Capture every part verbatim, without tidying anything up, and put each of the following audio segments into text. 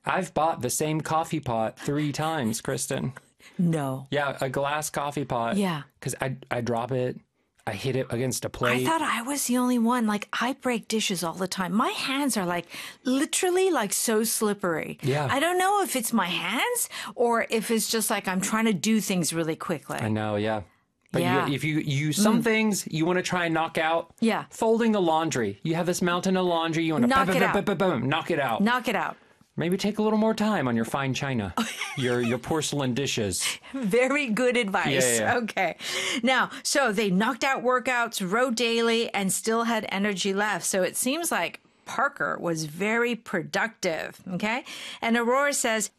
I've bought the same coffee pot three times, Kristen. No. Yeah, a glass coffee pot. Yeah. Because I, I drop it. I hit it against a plate. I thought I was the only one. Like, I break dishes all the time. My hands are like literally like so slippery. Yeah. I don't know if it's my hands or if it's just like I'm trying to do things really quickly. I know, yeah. But Yeah. you, if you use some mm. things you want to try and knock out, yeah. folding the laundry. You have this mountain of laundry. You want to knock it out. knock it out. Knock it out. Maybe take a little more time on your fine china, your your porcelain dishes. Very good advice. Yeah, yeah. Okay. Now, so they knocked out workouts, wrote daily, and still had energy left. So it seems like Parker was very productive. Okay. And Aurora says,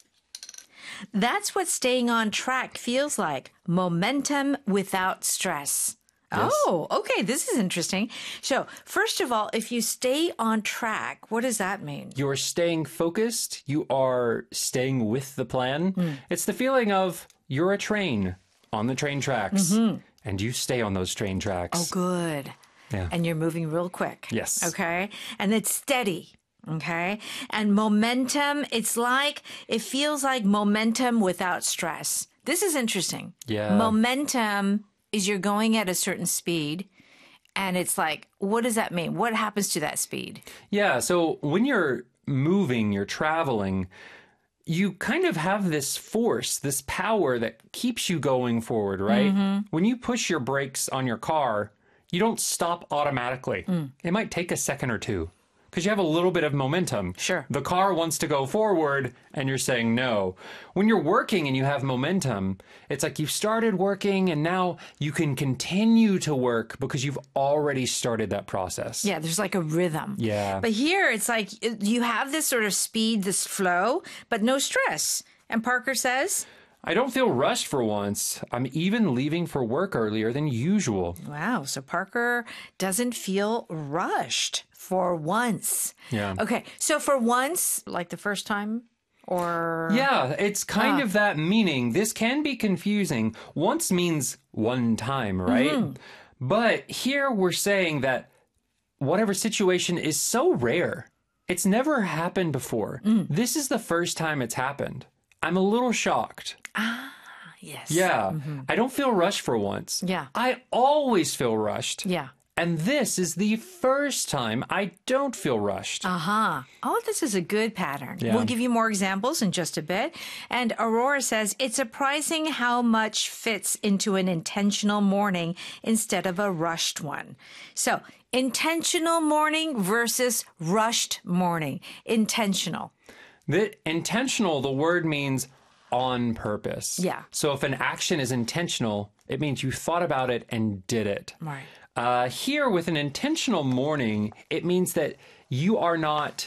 that's what staying on track feels like. Momentum without stress. Yes. Oh, okay. This is interesting. So, first of all, if you stay on track, what does that mean? You're staying focused. You are staying with the plan. Mm. It's the feeling of you're a train on the train tracks, mm-hmm. and you stay on those train tracks. Oh, good. Yeah. And you're moving real quick. Yes. Okay. And it's steady. Okay. And momentum, it's like, it feels like momentum without stress. This is interesting. Yeah. Momentum is you're going at a certain speed, and it's like, what does that mean? What happens to that speed? Yeah, so when you're moving, you're traveling, you kind of have this force, this power that keeps you going forward, right? Mm-hmm. When you push your brakes on your car, you don't stop automatically. Mm. It might take a second or two, because you have a little bit of momentum. Sure. The car wants to go forward, and you're saying no. When you're working and you have momentum, it's like you've started working, and now you can continue to work because you've already started that process. Yeah, there's like a rhythm. Yeah. But here, it's like you have this sort of speed, this flow, but no stress. And Parker says, I don't feel rushed for once. I'm even leaving for work earlier than usual. Wow. So Parker doesn't feel rushed for once. Yeah. Okay. So for once, like the first time, or? Yeah, it's kind ah. of that meaning. This can be confusing. Once means one time, right? Mm-hmm. But here we're saying that whatever situation is so rare. It's never happened before. Mm. This is the first time it's happened. I'm a little shocked. Ah, yes. Yeah. Mm-hmm. I don't feel rushed for once. Yeah. I always feel rushed. Yeah. And this is the first time I don't feel rushed. Uh-huh. Oh, this is a good pattern. Yeah. We'll give you more examples in just a bit. And Aurora says, it's surprising how much fits into an intentional morning instead of a rushed one. So, intentional morning versus rushed morning. Intentional. The intentional, the word means on purpose. Yeah. So if an action is intentional, it means you thought about it and did it. Right. Uh, here with an intentional morning, it means that you are not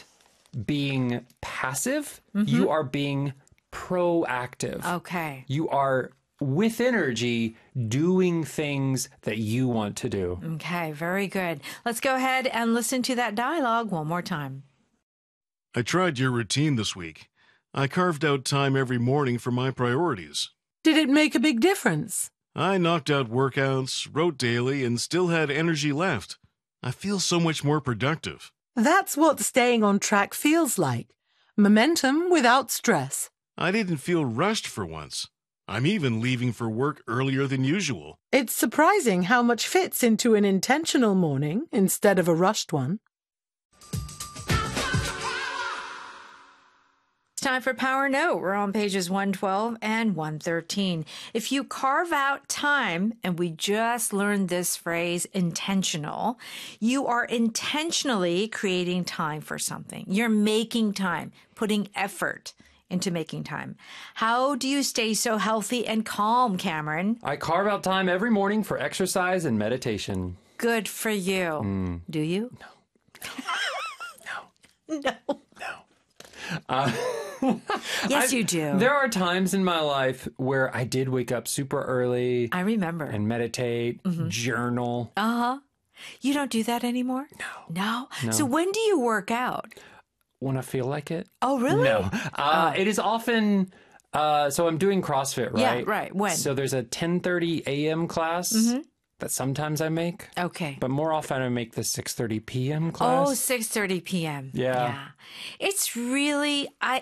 being passive. Mm-hmm. You are being proactive. Okay. You are with energy doing things that you want to do. Okay, very good. Let's go ahead and listen to that dialogue one more time. I tried your routine this week. I carved out time every morning for my priorities. Did it make a big difference? I knocked out workouts, wrote daily, and still had energy left. I feel so much more productive. That's what staying on track feels like. Momentum without stress. I didn't feel rushed for once. I'm even leaving for work earlier than usual. It's surprising how much fits into an intentional morning instead of a rushed one. Time for Power Note. We're on pages one twelve and one thirteen. If you carve out time, and we just learned this phrase, intentional, you are intentionally creating time for something. You're making time, putting effort into making time. How do you stay so healthy and calm, Cameron? I carve out time every morning for exercise and meditation. Good for you. Mm. Do you? No. No. No. Uh, yes, I, you do. There are times in my life where I did wake up super early. I remember. And meditate, mm-hmm. journal. Uh-huh. You don't do that anymore? No. No? No. So when do you work out? When I feel like it. Oh, really? No. Uh, oh. It is often... Uh, so I'm doing CrossFit, right? Yeah, right. When? So there's a ten thirty a.m. class mm-hmm. that sometimes I make. Okay. But more often I make the six thirty p.m. class. Oh, six thirty p.m. Yeah. Yeah. It's really, I,